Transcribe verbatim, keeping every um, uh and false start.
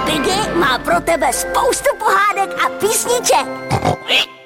Piggy má pro tebe spoustu pohádek a písniček.